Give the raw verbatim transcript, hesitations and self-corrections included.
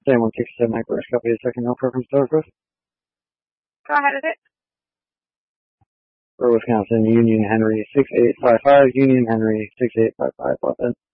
Wisconsin, one sixty-seven Mike Rush, copy the second no preference Douglas. Go ahead with it. For Wisconsin, Union Henry, six eight five five, Union Henry, six eight five five, weapon.